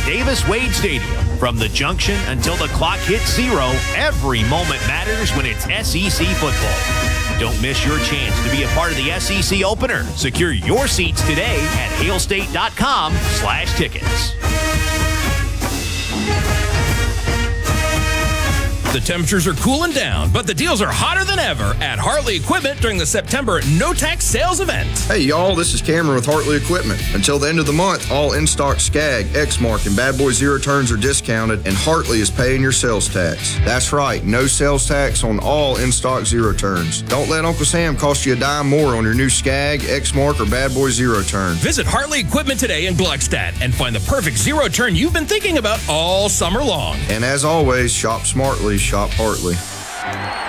Davis Wade Stadium. From the junction until the clock hits zero, every moment matters when it's SEC football. Don't miss your chance to be a part of the SEC opener. Secure your seats today at hailstate.com/tickets. The temperatures are cooling down, but the deals are hotter than ever at Hartley Equipment during the September no-tax sales event. Hey, y'all, this is Cameron with Hartley Equipment. Until the end of the month, all in-stock Skag, Exmark, and Bad Boy Zero Turns are discounted, and Hartley is paying your sales tax. That's right, no sales tax on all in-stock Zero Turns. Don't let Uncle Sam cost you a dime more on your new Skag, Exmark, or Bad Boy Zero Turn. Visit Hartley Equipment today in Gluckstadt and find the perfect zero turn you've been thinking about all summer long. And as always, shop smartly, shop Hartley.